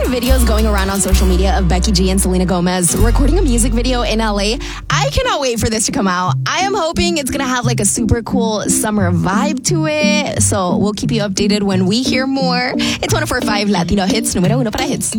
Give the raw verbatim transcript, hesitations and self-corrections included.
videos going around on social media of Becky G and Selena Gomez recording a music video in L A. I cannot wait for this to come out. I am hoping it's going to have like a super cool summer vibe to it. So we'll keep you updated when we hear more. It's one oh four point five Latino Hits, número uno para hits.